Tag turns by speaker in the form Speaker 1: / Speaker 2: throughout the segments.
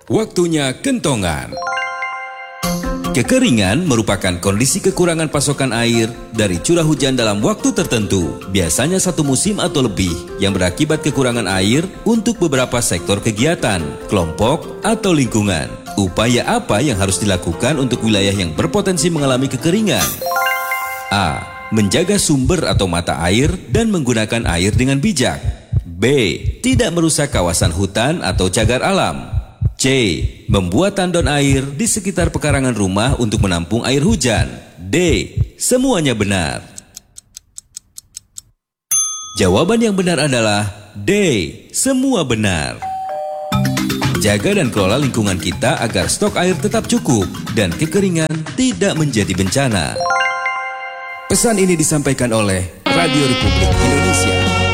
Speaker 1: Waktunya kentongan. Kekeringan merupakan kondisi kekurangan pasokan air dari curah hujan dalam waktu tertentu, biasanya satu musim atau lebih, yang berakibat kekurangan air untuk beberapa sektor kegiatan, kelompok, atau lingkungan. Upaya apa yang harus dilakukan untuk wilayah yang berpotensi mengalami kekeringan? A. Menjaga sumber atau mata air dan menggunakan air dengan bijak. B. Tidak merusak kawasan hutan atau cagar alam. C. Membuat tandon air di sekitar pekarangan rumah untuk menampung air hujan. D. Semuanya benar. Jawaban yang benar adalah D. Semua benar. Jaga dan kelola lingkungan kita agar stok air tetap cukup dan kekeringan tidak menjadi bencana. Pesan ini disampaikan oleh Radio Republik Indonesia.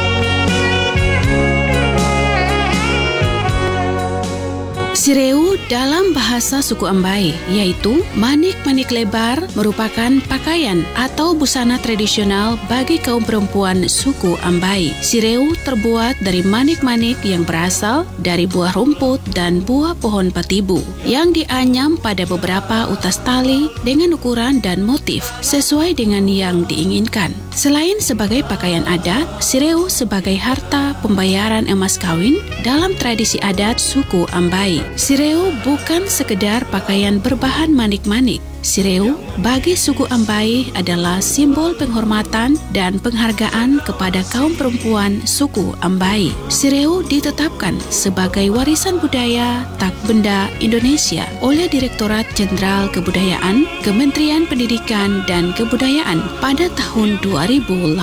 Speaker 2: Sireu dalam bahasa suku Ambai, yaitu manik-manik lebar, merupakan pakaian atau busana tradisional bagi kaum perempuan suku Ambai. Sireu terbuat dari manik-manik yang berasal dari buah rumput dan buah pohon patibu, yang dianyam pada beberapa utas tali dengan ukuran dan motif sesuai dengan yang diinginkan. Selain sebagai pakaian adat, sireu sebagai harta pembayaran emas kawin dalam tradisi adat suku Ambai. Sireu bukan sekedar pakaian berbahan manik-manik. Sireu bagi suku Ambai adalah simbol penghormatan dan penghargaan kepada kaum perempuan suku Ambai. Sireu ditetapkan sebagai warisan budaya tak benda Indonesia oleh Direktorat Jenderal Kebudayaan, Kementerian Pendidikan dan Kebudayaan pada tahun 2018.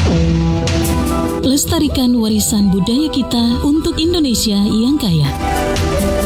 Speaker 3: Lestarikan warisan budaya kita untuk Indonesia yang kaya.